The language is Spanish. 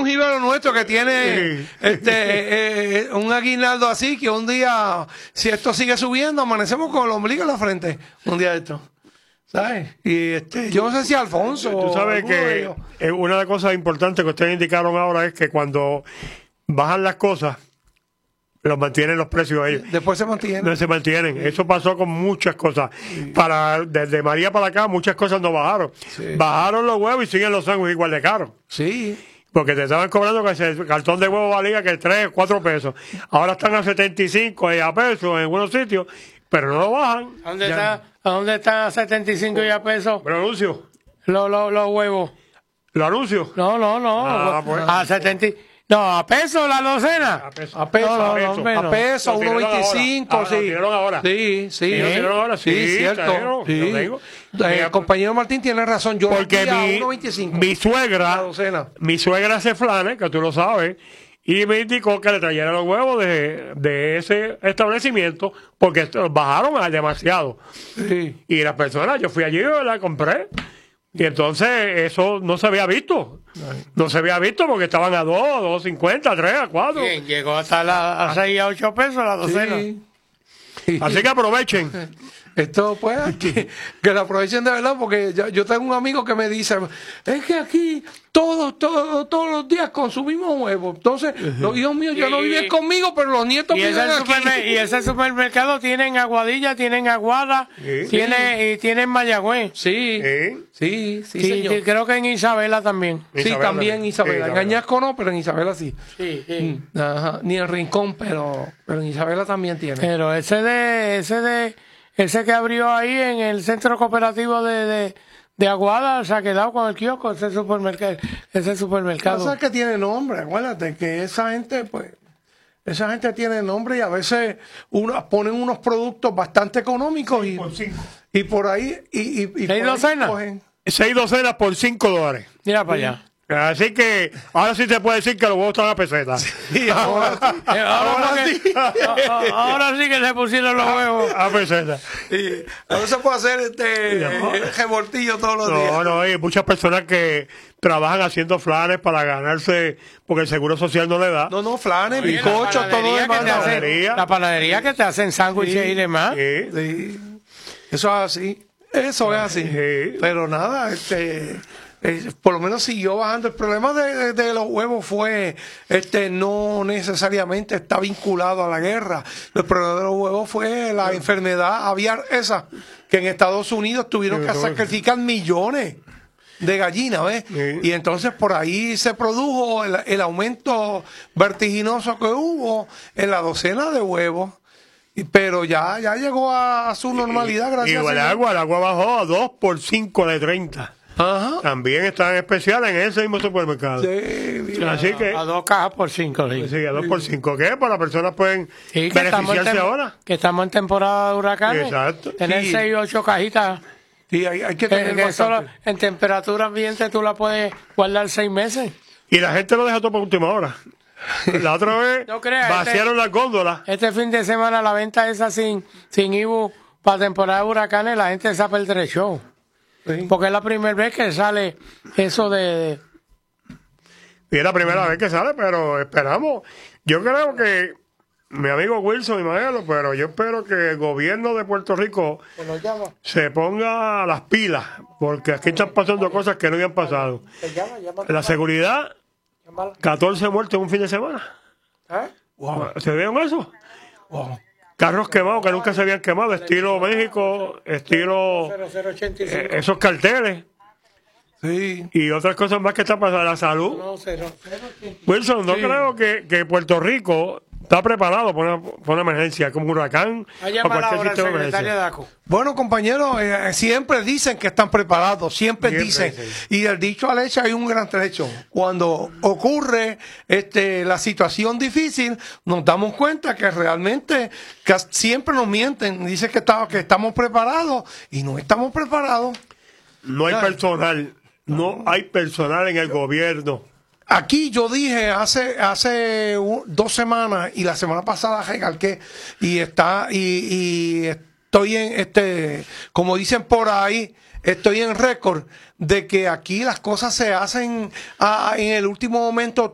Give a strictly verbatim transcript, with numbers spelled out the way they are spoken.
un jibero nuestro que tiene sí. este eh, un aguinaldo así, que un día, si esto sigue subiendo, amanecemos con el ombligo en la frente, un día de esto. ¿Sabes? Y este, yo no sé si Alfonso... Tú sabes que una de las cosas importantes que ustedes indicaron ahora es que cuando bajan las cosas, los mantienen los precios ellos. Después se mantienen. No se mantienen. Sí. Eso pasó con muchas cosas. Sí. Para desde María para acá, muchas cosas no bajaron. Sí. Bajaron los huevos y siguen los sándwiches igual de caros. Sí. Porque te estaban cobrando que el cartón de huevo valía que tres, cuatro pesos. Ahora están a setenta y cinco y a pesos en algunos sitios, pero no lo bajan. ¿A dónde ya. está? ¿A dónde están a setenta y cinco y a pesos? Pero anuncio. Los lo, lo huevos. ¿Lo anuncio? No, no, no. Ah, pues. A setenta. No, a peso la docena. A peso. A peso, no, a peso. No, a peso, a uno veinticinco, sí. ¿Lo ahora? Sí, sí. ¿Sí? ¿Lo tiraron ahora? Sí, sí, cierto. Sí. Lo el compañero Martín tiene razón. Yo porque mi, uno veinticinco. Mi suegra, mi suegra hace flanes, que tú lo sabes, y me indicó que le trayera los huevos de, de ese establecimiento porque bajaron demasiado. Sí. Y las personas, yo fui allí y la compré. Y entonces eso no se había visto. No se había visto porque estaban a dos, dos cincuenta, tres, a cuatro. Bien, llegó hasta la, a seis a ocho pesos la docena. Sí. Así que aprovechen. Esto pues que, que lo aprovechen de verdad, porque yo, yo tengo un amigo que me dice, es que aquí todos todos todos los días consumimos huevos. Entonces, los hijos míos ya no viven conmigo, pero los nietos viven aquí. Y ese supermercado tienen Aguadilla, tienen Aguada, sí, tiene, sí. y tienen Mayagüez. Sí, sí, sí, sí, sí señor. Creo que en Isabela también. Sí, Isabela también también. Isabela. Sí, en Añasco no, pero en Isabela sí. Sí, sí. Mm, ajá. Ni en Rincón, pero, pero en Isabela también tiene. Pero ese de... ese de Ese que abrió ahí en el centro cooperativo de, de, de Aguada se ha quedado con el kiosco, ese supermercado. Ese supermercado. Pasa que tiene nombre, acuérdate que esa gente, pues, esa gente tiene nombre y a veces uno, ponen unos productos bastante económicos seis y, por cinco. y por ahí. Y, y, y ¿Seis docenas? Seis docenas por cinco dólares. Mira para allá. Así que ahora sí se puede decir que los huevos están a peseta. Sí, ahora, ahora, ahora, sí. Que, ahora sí que se pusieron los huevos a peseta. Sí, ahora se puede hacer este no. revoltillo todos los no, días. No, no, hay muchas personas que trabajan haciendo flanes para ganarse, porque el seguro social no le da. No, no, flanes, bizcochos, todo lo demás. La panadería, la panadería que te hacen sándwiches sí, y demás. Sí, sí. Eso es así. Eso es así. Sí. Pero nada, este... Eh, por lo menos siguió bajando. El problema de, de, de los huevos fue, este, no necesariamente está vinculado a la guerra. El problema de los huevos fue la sí. enfermedad aviar esa, que en Estados Unidos tuvieron sí, que sacrificar millones de gallinas, ¿ves? Sí. Y entonces por ahí se produjo el, el aumento vertiginoso que hubo en la docena de huevos. Pero ya, ya llegó a, a su normalidad, gracias y, y el agua, el agua bajó a dos por cinco de treinta. Ajá. También están especiales en ese mismo supermercado. Sí, así que a dos cajas por cinco. Sí, sí a dos por cinco. ¿Qué? Pues las personas pueden sí, beneficiarse ahora. Que estamos en temporada de huracanes. Exacto. Tener sí. seis o ocho cajitas. Sí, hay, hay que tener que solo en temperatura ambiente tú la puedes guardar seis meses. Y la gente lo deja todo para última hora. La otra vez no creas, vaciaron este, las góndolas. Este fin de semana la venta esa sin, sin I B U para temporada de huracanes, la gente se ha perdido el show. Sí. Porque es la primera vez que sale eso de... Y es la primera vez que sale, pero esperamos. Yo creo que mi amigo Wilson y Maelo, pero yo espero que el gobierno de Puerto Rico se ponga las pilas, porque aquí están pasando cosas que no habían pasado. La seguridad, catorce muertos en un fin de semana. ¿Eh? Wow. ¿Se vieron eso? Wow. Carros quemados que nunca se habían quemado, estilo México, estilo eh, esos carteles. Sí. Y otras cosas más que están pasando. La salud. No, cero, cero, Wilson, no sí. creo que, que Puerto Rico está preparado para una, para una emergencia, como un huracán o cualquier sistema de emergencia. Bueno, compañeros, eh, siempre dicen que están preparados, siempre, siempre dicen. Sí. Y el dicho al hecho hay un gran trecho. Cuando ocurre este, la situación difícil, nos damos cuenta que realmente que siempre nos mienten. Dicen que, está, que estamos preparados y no estamos preparados. No hay personal, no hay personal en el gobierno. Aquí yo dije hace hace dos semanas y la semana pasada recalqué y está y, y estoy en este como dicen por ahí estoy en récord de que aquí las cosas se hacen a, en el último momento